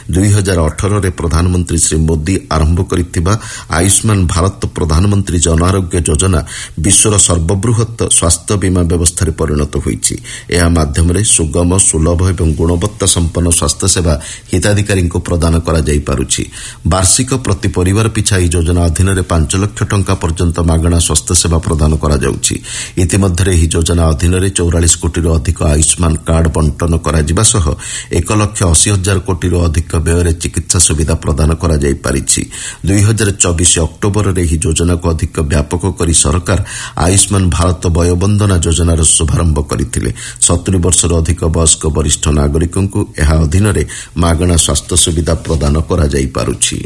2018 ପ୍ରଧାନମନ୍ତ୍ରୀ ଶ୍ରୀ ମୋଦି ଆରମ୍ଭ କରିଥିବା ଆୟୁଷ୍ମାନ ଭାରତ ପ୍ରଧାନମନ୍ତ୍ରୀ ଜନ ଆରୋଗ୍ୟ ଯୋଜନା ବିଶ୍ୱର ସର୍ବବୃହତ ସ୍ୱାସ୍ଥ୍ୟ ବୀମା ବ୍ୟବସ୍ଥାରେ ପରିଣତ ହୋଇଛି। ଏହା ମାଧ୍ୟମରେ ସୁଗମ, ସୁଲଭ ଏବଂ ଗୁଣବତ୍ତା ସମ୍ପନ୍ନ ସ୍ୱାସ୍ଥ୍ୟସେବା ହିତାଧିକାରୀଙ୍କୁ ପ୍ରଦାନ କରାଯାଇପାରୁଛି। ବାର୍ଷିକ ପ୍ରତି ପରିବାର ପିଛା ଏହି ଯୋଜନା ଅଧୀନରେ 5 ଲକ୍ଷ ଟଙ୍କା ପର୍ଯ୍ୟନ୍ତ ମାଗଣା ସ୍ୱାସ୍ଥ୍ୟସେବା ପ୍ରଦାନ କରାଯାଉଛି। ଇତିମଧ୍ୟରେ ଏହି ଯୋଜନା ଅଧୀନରେ 44 କୋଟିରୁ ଅଧିକ ଆୟୁଷ୍ମାନ କାର୍ଡ ବଣ୍ଟନ କରାଯିବା ସହ 1,80,000 କୋଟିରୁ ଅଧିକ ବ୍ୟୟରେ ଚିକିତ୍ସା ସୁବିଧା ପ୍ରଦାନ କରାଯାଇପାରିଛି। 2024 ଅକ୍ଟୋବରରେ ଏହି ଯୋଜନାକୁ ଅଧିକ ବ୍ୟାପକ କରି ସରକାର ଆୟୁଷ୍ମାନ ଭାରତ ବୟୋବନ୍ଦନା ଯୋଜନାର ଶୁଭାରମ୍ଭ କରିଥିଲେ। 70 ବର୍ଷରୁ ଅଧିକ ବୟସ୍କ ବରିଷ୍ଠ ନାଗରିକଙ୍କୁ ଏହା ଅଧୀନରେ ମାଗଣା ସ୍ୱାସ୍ଥ୍ୟ ସୁବିଧା ପ୍ରଦାନ କରାଯାଇପାରୁଛି।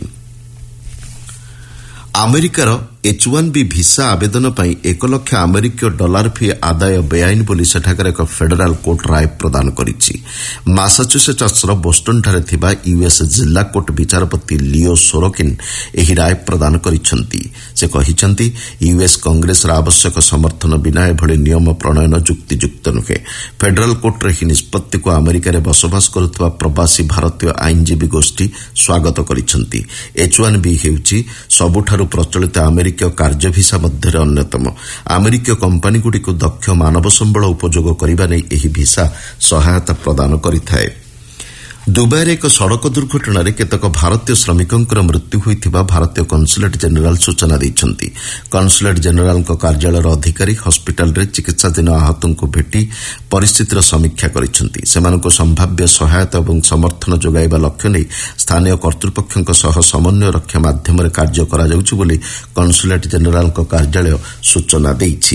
ଆମେରିକାର H-1B ଭିସା ଆବେଦନ ପାଇଁ 1 ଲକ୍ଷ ଆମେରିକୀୟ ଡଲାର ଫି ଆଦାୟ ବେଆଇନ ବୋଲି ସେଠାକାର ଏକ ଫେଡେରାଲ କୋର୍ଟ ରାୟ ପ୍ରଦାନ କରିଛି। ମାସାଚୁସେଟ୍ସର ବୋଷ୍ଟନଠାରେ ଥିବା ୟୁଏସ୍ ଜିଲ୍ଲା କୋର୍ଟ ବିଚାରପତି ଲିଓ ସୋରୋକିନ୍ ଏହି ରାୟ ପ୍ରଦାନ କରିଛନ୍ତି। ସେ କହିଛନ୍ତି ୟୁଏସ୍ କଂଗ୍ରେସର ଆବଶ୍ୟକ ସମର୍ଥନ ବିନା ଏଭଳି ନିୟମ ପ୍ରଣୟନ ଯୁକ୍ତିଯୁକ୍ତ ନୁହେଁ। ଫେଡେରାଲ କୋର୍ଟର ଏହି ନିଷ୍ପତ୍ତିକୁ ଆମେରିକାରେ ବସବାସ କରୁଥିବା ପ୍ରବାସୀ ଭାରତୀୟ ଆଇନଜୀବୀ ଗୋଷ୍ଠୀ ସ୍ୱାଗତ କରିଛନ୍ତି। H-1B ହେଉଛି ସବୁଠାରୁ ପ୍ରଚଳିତ ଆମେରିକୀୟ କାର୍ଯ୍ୟ ଭିସା ମଧ୍ୟରେ ଅନ୍ୟତମ। ଆମେରିକୀୟ କମ୍ପାନୀଗୁଡ଼ିକୁ ଦକ୍ଷ ମାନବ ସମ୍ବଳ ଉପଯୋଗ କରିବା ନେଇ ଏହି ଭିସା ସହାୟତା ପ୍ରଦାନ କରିଥାଏ। ଦୁବାଇରେ ଏକ ସଡ଼କ ଦୁର୍ଘଟଣାରେ କେତେକ ଭାରତୀୟ ଶ୍ରମିକଙ୍କର ମୃତ୍ୟୁ ହୋଇଥିବା ଭାରତୀୟ କନସୁଲେଟ୍ ଜେନେରାଲ ସୂଚନା ଦେଇଛନ୍ତି। କନସୁଲେଟ୍ ଜେନେରାଲଙ୍କ କାର୍ଯ୍ୟାଳୟର ଅଧିକାରୀ ହସ୍ପିଟାଲରେ ଚିକିତ୍ସାଧୀନ ଆହତଙ୍କୁ ଭେଟି ପରିସ୍ଥିତିର ସମୀକ୍ଷା କରିଛନ୍ତି। ସେମାନଙ୍କୁ ସମ୍ଭାବ୍ୟ ସହାୟତା ଏବଂ ସମର୍ଥନ ଯୋଗାଇବା ଲକ୍ଷ୍ୟ ନେଇ ସ୍ଥାନୀୟ କର୍ତ୍ତୃପକ୍ଷଙ୍କ ସହ ସମନ୍ୱୟ ରକ୍ଷା ମାଧ୍ୟମରେ କାର୍ଯ୍ୟ କରାଯାଉଛି ବୋଲି କନସୁଲେଟ୍ ଜେନେରାଲଙ୍କ କାର୍ଯ୍ୟାଳୟ ସୂଚନା ଦେଇଛି।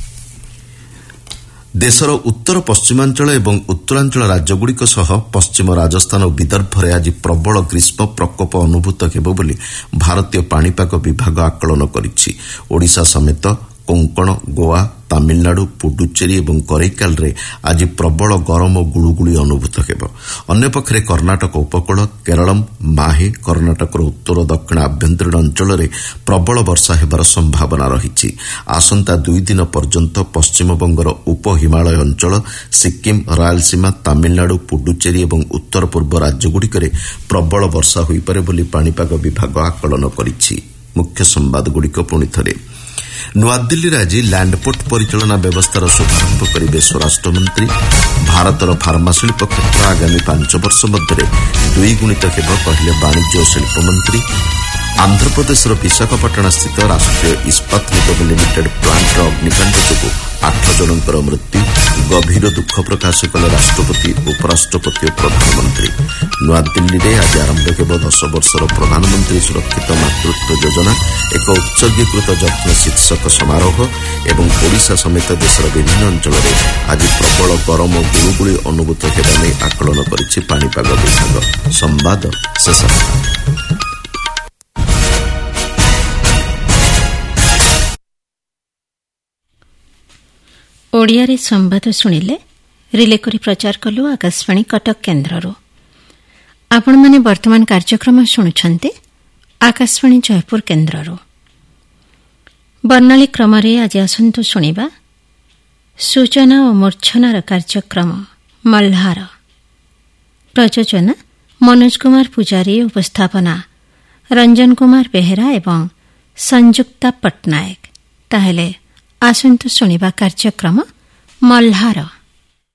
ଦେଶର ଉତ୍ତର ପଶ୍ଚିମାଞ୍ଚଳ ଏବଂ ଉତ୍ତରାଞ୍ଚଳ ରାଜ୍ୟଗୁଡ଼ିକ ସହ ପଶ୍ଚିମ ରାଜସ୍ଥାନ ଓ ବିଦର୍ଭରେ ଆଜି ପ୍ରବଳ ଗ୍ରୀଷ୍ମ ପ୍ରକୋପ ଅନୁଭୂତ ହେବ ବୋଲି ଭାରତୀୟ ପାଣିପାଗ ବିଭାଗ ଆକଳନ କରିଛି। ଓଡ଼ିଶା ସମେତ କୋଙ୍କଣ, ଗୋଆ, ତାମିଲନାଡୁ, ପୁଡୁଚେରୀ ଏବଂ କରେଇକାଲରେ ଆଜି ପ୍ରବଳ ଗରମ ଓ ଗୁଳୁଗୁଳି ଅନୁଭୂତ ହେବ। ଅନ୍ୟପକ୍ଷରେ କର୍ଣ୍ଣାଟକ ଉପକୂଳ, କେରଳମ୍, ମାହେ, କର୍ଣ୍ଣାଟକର ଉତ୍ତର ଓ ଦକ୍ଷିଣ ଆଭ୍ୟନ୍ତରୀଣ ଅଞ୍ଚଳରେ ପ୍ରବଳ ବର୍ଷା ହେବାର ସମ୍ଭାବନା ରହିଛି। ଆସନ୍ତା 2 ଦିନ ପର୍ଯ୍ୟନ୍ତ ପଶ୍ଚିମବଙ୍ଗର ଉପ ହିମାଳୟ ଅଞ୍ଚଳ, ସିକ୍କିମ୍, ରାୟଲସୀମା, ତାମିଲନାଡୁ, ପୁଡୁଚେରୀ ଏବଂ ଉତ୍ତର ପୂର୍ବ ରାଜ୍ୟଗୁଡ଼ିକରେ ପ୍ରବଳ ବର୍ଷା ହୋଇପାରେ ବୋଲି ପାଣିପାଗ ବିଭାଗ ଆକଳନ କରିଛି। ମୁଖ୍ୟ ସମ୍ବାଦଗୁଡ଼ିକ ପୁଣିଥରେ। ନୂଆଦିଲ୍ଲୀରେ ଆଜି ଲ୍ୟାଣ୍ଡପୋର୍ଟ ପରିଚାଳନା ବ୍ୟବସ୍ଥାର ଶୁଭାରମ୍ଭ କରିବେ ସ୍ୱରାଷ୍ଟ୍ରମନ୍ତ୍ରୀ। ଭାରତର ଫାର୍ମାଶିଳ୍ପ କ୍ଷେତ୍ର ଆଗାମୀ 5 ବର୍ଷ ମଧ୍ୟରେ 2 ଗୁଣିତ ହେବ କହିଲେ ବାଣିଜ୍ୟ ଓ ଶିଳ୍ପମନ୍ତ୍ରୀ। ଆନ୍ଧ୍ରପ୍ରଦେଶର ବିଶାଖାପାଟଣାସ୍ଥିତ ରାଷ୍ଟ୍ରୀୟ ଇସ୍ପାତ ନିଗମ ଲିମିଟେଡ୍ ପ୍ଲାଣ୍ଟର ଅଗ୍ନିକାଣ୍ଡ ଯୋଗୁଁ 8 ଜଣଙ୍କର ମୃତ୍ୟୁ। ଗଭୀର ଦୁଃଖ ପ୍ରକାଶ କଲେ ରାଷ୍ଟ୍ରପତି, ଉପରାଷ୍ଟ୍ରପତି ଓ ପ୍ରଧାନମନ୍ତ୍ରୀ। ନୂଆଦିଲ୍ଲୀରେ ଆଜି ଆରମ୍ଭ ହେବ 10 ବର୍ଷର ପ୍ରଧାନମନ୍ତ୍ରୀ ସୁରକ୍ଷିତ ମାତୃତ୍ୱ ଯୋଜନା, ଏକ ଉତ୍ସର୍ଗୀକୃତ ଯତ୍ନ ଶୀର୍ଷକ ସମାରୋହ ଏବଂ ଓଡ଼ିଶା ସମେତ ଦେଶର ବିଭିନ୍ନ ଅଞ୍ଚଳରେ ଆଜି ପ୍ରବଳ ଗରମ ଓ ଗୁଳୁଗୁଳି ଅନୁଭୂତ ହେବା ନେଇ ଆକଳନ କରିଛି ପାଣିପାଗ ବିଭାଗ। ସମ୍ବାଦ ଶେଷ। ଓଡ଼ିଆରେ ସମ୍ବାଦ ଶୁଣିଲେ ରିଲେ କରି ପ୍ରଚାର କଲୁ ଆକାଶବାଣୀ କଟକ କେନ୍ଦ୍ରରୁ। ଆପଣମାନେ ବର୍ତ୍ତମାନ କାର୍ଯ୍ୟକ୍ରମ ଶୁଣୁଛନ୍ତି ଆକାଶବାଣୀ ଜୟପୁର କେନ୍ଦ୍ରରୁ। ବର୍ଣ୍ଣାଳୀ କ୍ରମରେ ଆଜି ଆସନ୍ତୁ ଶୁଣିବା ସୂଚନା ଓ ମୂର୍ଚ୍ଛନାର କାର୍ଯ୍ୟକ୍ରମ ମଲ୍ହାର। ପ୍ରଯୋଜନା ମନୋଜ କୁମାର ପୂଜାରୀ, ଉପସ୍ଥାପନା ରଞ୍ଜନ କୁମାର ବେହେରା ଏବଂ ସଂଯୁକ୍ତା ପଟ୍ଟନାୟକ। ତାହେଲେ ଆସନ୍ତୁ ଶୁଣିବା କାର୍ଯ୍ୟକ୍ରମ ମଲ୍ହାର।